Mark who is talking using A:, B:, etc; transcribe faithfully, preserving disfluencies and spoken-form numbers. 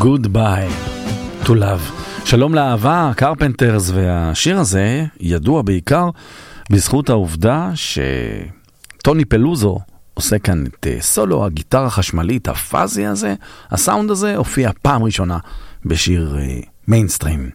A: Goodbye to Love. שלום לאהבה, קרפנטרס, והשיר הזה ידוע בעיקר בזכות העובדה שטוני פלוזו עושה כאן את סולו הגיטרה החשמלית, הפאזי הזה, הסאונד הזה הופיע פעם ראשונה בשיר מיינסטרים.